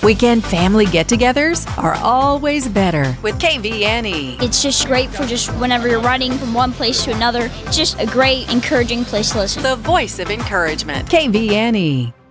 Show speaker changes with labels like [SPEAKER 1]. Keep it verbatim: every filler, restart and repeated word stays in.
[SPEAKER 1] Weekend family get-togethers are always better with K V N E.
[SPEAKER 2] It's just great for just whenever you're riding from one place to another. It's just a great, encouraging place to listen.
[SPEAKER 1] The voice of encouragement. K V N E.